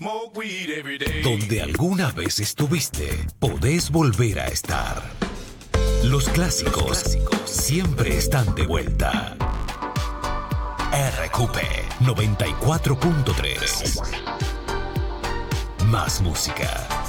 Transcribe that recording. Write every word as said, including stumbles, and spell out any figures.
Donde alguna vez estuviste, podés volver a estar. Los clásicos, Los clásicos siempre están de vuelta. R Q P noventa y cuatro punto tres. Más música.